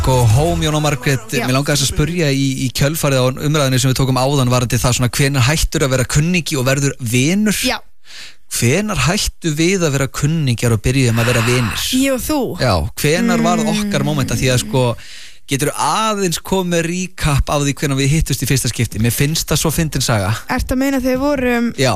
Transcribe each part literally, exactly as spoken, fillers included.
og Home, Jón og Margrét, mér langaði þess að spurja í, í kjölfarið á umræðinni sem við tókum áðan varandi það svona hvenær hættur að vera kunningi og verður vinur? Já. Hvenær hættu við að vera kunningjar og byrjuðum að vera vinir? Ég og þú. Já, hvenær mm. varð okkar momenta því að sko getur aðeins komið recap af því hvenær við hittust í fyrsta skipti? Mér finnst það svo fyndin saga. Ertu að meina þegar við vorum Já.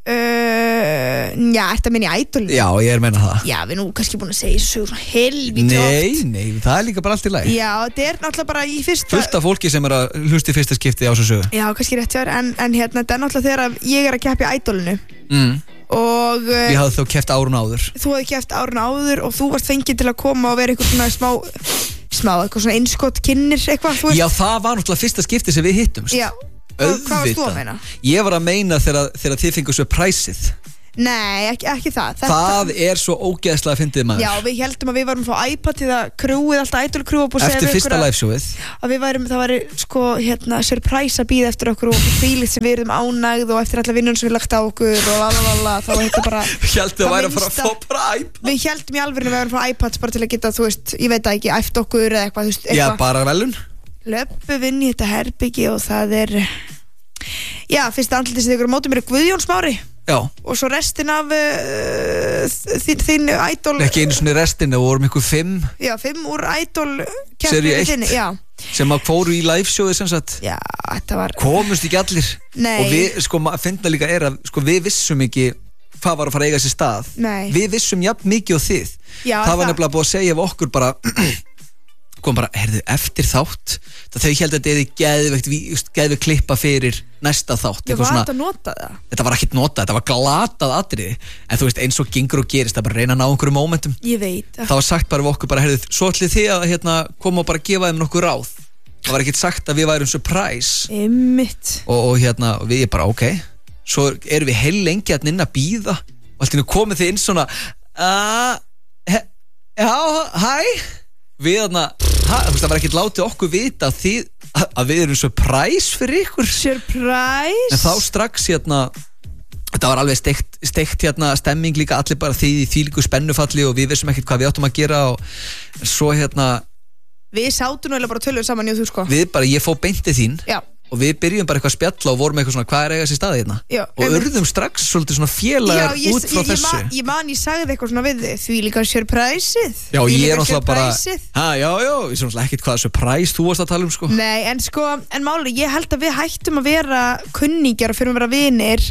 Uh, já, ertu að minna í Idol? Já, ég er að meina það. Já, við erum nú kannski búin að segja svo svona helvíti oft. Nei, nei, það er líka bara allt í lagi. Já, þetta er náttúrulega bara í fyrsta fullt af fólki sem er að hlusta í fyrsta skipti á þessu sögu. Já, kannski rétt hjá þér, en, en hérna, þetta er náttúrulega þegar ég er að keppa í Idolinu mm. og uh, Ég hafði þó keppt árun áður. Þú hafði keppt árun áður og þú varst fengið til að koma og vera eitthvað svona smá smá, eitthvað svona einskott kynnir eitthvað, þú veist. Já, það var náttúrulega fyrsta skipti sem við hittumst. Já, hvað varst þú að meina? Ég var að meina þegar, þegar þið fengu surpriseið. Nei, ekki, ekki það Þetta... Það er svo ógeðslega fyndið maður. Já, við heldum að við varum frá iPad því að krúið, alltaf Idol krúið búið að segja eftir fyrsta liveshowið að við værum, það væri sko, hérna, surprise að býða eftir okkur og fílið sem við erum ánægð og eftir alla vinnun sem við lagt á okkur og lalalala, þá var þetta bara Við heldum að væri að fara að fá bara iPad Við heldum í alvörinu að við varum frá iPads bara til að geta, þú veist, ég veit ekki, æft okkur eða eitthvað, þú veist, eitthvað. Já, bara velun Löpum inn í þetta herbyggi og það er Já, fyrsta andlitið sem ykkur mótið mér er Guðjón Smári Já. Og svo restin af uh, þín, þín Idol Ekki einu svona restin, það vorum ykkur fimm Já, fimm úr Idol Seríu eitt Já. Sem að fóru í liveshowið sem sagt Já, þetta var Komust ekki allir Nei. Og við, sko, finna líka er að sko, við vissum ekki hvað var að fara að eiga sér stað Nei. Við vissum jafn mikið og þið Já, Það var það... nefnilega búið að segja af okkur bara kom bara, heyrðu, eftir þátt það þau held að þetta er geðveikt geðveikt klippa fyrir næsta þátt Ég var svona, að nota það Þetta var ekkert notað, þetta var glatað atriði en þú veist, eins og gengur og gerist það bara reyna að ná einhverju momentum Ég veit það Það var sagt bara við okkur, bara, heyrðu, svo ætlið þið að hérna, koma og bara gefa þeim nokkuð ráð Það var ekkert sagt að við værum surprise Einmitt og, og hérna, og við bara, ok Svo erum við heil lengi að inn að bíða og alltaf komið þið inn svona uh, he, Já, hæ Við þarna, það var ekkert látið okkur vita að, þið, að við erum surprise fyrir ykkur Surprise En þá strax hérna Þetta var alveg steikt, steikt hérna stemming líka allir bara því því líku spennufalli og við vissum ekkert hvað við áttum að gera og svo hérna Við sátum nú eða bara tölum saman, jú þú sko Við bara, ég fó beintið þín Já Og við byrjum bara eitthvað að spjalla og vorum eitthvað svona hvað er eiga sér staði hérna Já, og urðum strax svolítið svona félagar Já, ég, út frá ég, þessu ég, man, ég man, ég sagði eitthvað svona við þig Því líka surpriseið Já, Því ég líka er náttúrulega bara surpriseið. ha, Já, já, ég sé náttúrulega ekkert hvaða surprise þú varst að tala um sko Nei, en sko, en máli, ég held að við hættum að vera kunningjar og fyrir að vera vinir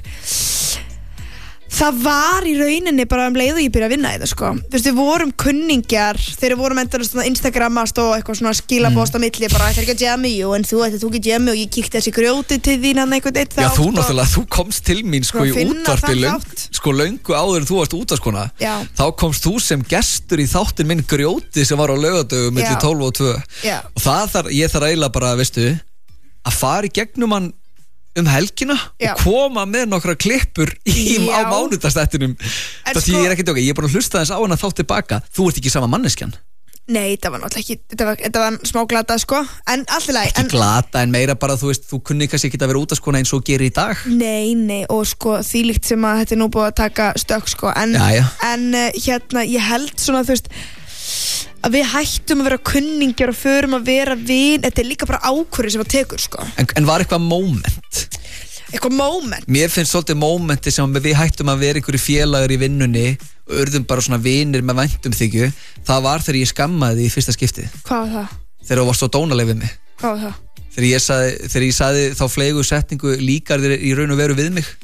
Það var í rauninni bara um leið og ég byrja að vinna í það sko Þú veist, við vorum kunningjar þegar við vorum endalist svona Instagramast og eitthvað svona skilapost á milli bara ætlar ekki að jammi, jú, en þú ætlar þú ekki jammi og ég kíkti þessi grjóti til þín hann einhvern eitt Já, þú náttúrulega, þú komst til mín sko í finna útvarpi þann löng, þátt. sko löngu áður en þú varst útvarskona Já. Þá komst þú sem gestur í þáttin minn grjóti sem var á laugardögu milli Já. tólf og tvö Já. og það þar, ég þarf eiginlega bara, veistu að fara í gegnum hann um helgina Já. og koma með nokkra klippur í, Já. á mánudagstættinum það því sko- ég er ekki djóka, ég er bara að hlusta þess á hana þá tilbaka, þú ert ekki sama manneskjan Nei, þetta var náttúrulega ekki, þetta var, þetta var smá glata sko En alltaf leið ekki glata en meira bara, þú veist, þú kunni kannski ekki að vera útaskona eins og gerir í dag Nei, nei, og sko því líkt sem að þetta er nú búið að taka stökk sko En, Jæja. en uh, hérna, ég held svona, þú veist að við hættum að vera kunningjar og förum að vera vin Þetta er líka bara ákvörði sem að tekur sko en, en var eitthvað moment Eitthvað moment Mér finnst svolítið mómenti sem við hættum að vera einhverju félagar í vinnunni og urðum bara svona vinir með væntum þykju það var þegar ég skammaði í fyrsta skipti Hvað var það? þegar þú varst svo dónaleg við mig Hvað var það? þegar ég saði, þegar ég saði þá flegu setningu líkar þér í raun og veru við mig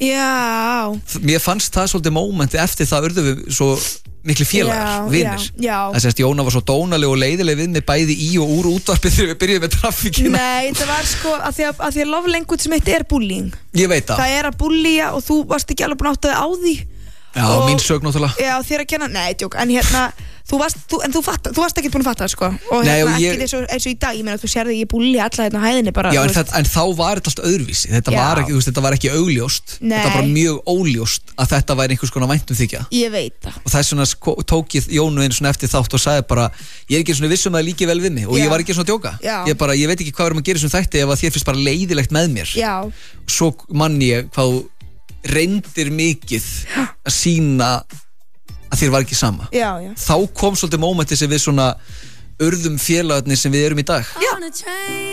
Já Mér fannst það svolítið mómenti eftir það urðum við svo miklu félagar, Já, vinir já, já. það sést Jóna var svo dónaleg og leiðileg við mig bæði í og úr útvarpið þegar við byrjuðum með traffíkina Nei, það var sko að því að, að, því að love language sem eitt er bullying Ég veit það Það er að bullya og þú varst ekki alveg búin að átta þig á því Já, og, mín sög náttúrulega Já, þér að kenna, nei, djók, en hérna þú varst, þú, en þú, fatt, þú varst ekki búin að fatta það sko og Nei, hérna og ég- ekki eins og, eins og í dag, ég meina þú sérði ég bulli alla hérna á hæðinni bara Já, þú en, veist. þetta, en þá var þetta allt öðruvísi þetta Já. var, ekki, þú veist, þetta var ekki augljóst Nei. þetta var bara mjög óljóst að þetta væri einhvers konar væntum þykja Ég veit það og þess vegna sko- tók ég Jónu einu svona eftir þátt og sagði bara ég er ekki svona vissum að það líki vel við mig og Já. ég var ekki svona að djóka Já. ég, bara, ég veit ekki hvað við erum að gera sem þætti ef að þér finnst bara leiðilegt með mér Já, svo mann ég hvað þú reyndir mikið að sína að þér var ekki sama já, já þá kom svolítið mómenti sem við svona urðum félagarnir sem við erum í dag Já